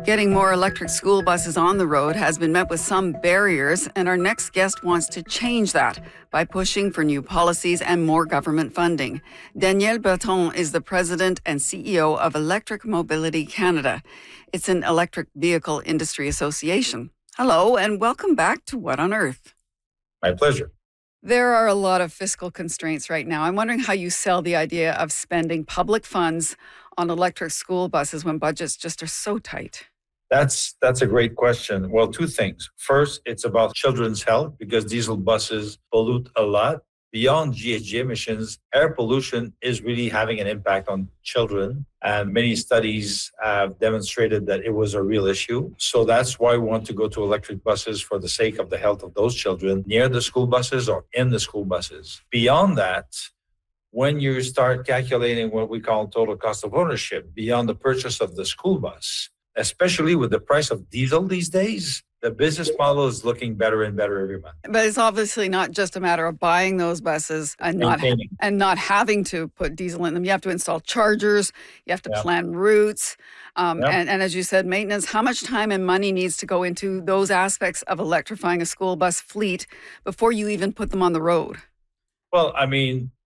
Getting more electric school buses on the road has been met with some barriers, and our next guest wants to change that by pushing for new policies and more government funding. Danielle Berton is the president and CEO of Electric Mobility Canada. It's an electric vehicle industry association. Hello, and welcome back to What on Earth? My pleasure. There are a lot of fiscal constraints right now. I'm wondering how you sell the idea of spending public funds on electric school buses when budgets just are so tight. That's a great question. Well, two things. First, it's about children's health because diesel buses pollute a lot. Beyond GHG emissions, air pollution is really having an impact on children. And many studies have demonstrated that it was a real issue. So that's why we want to go to electric buses for the sake of the health of those children near the school buses or in the school buses. Beyond that, when you start calculating what we call total cost of ownership beyond the purchase of the school bus, especially with the price of diesel these days, the business model is looking better and better every month. But it's obviously not just a matter of buying those buses and not having to put diesel in them. You have to install chargers, you have to plan routes, and as you said, maintenance. How much time and money needs to go into those aspects of electrifying a school bus fleet before you even put them on the road? Well, I mean,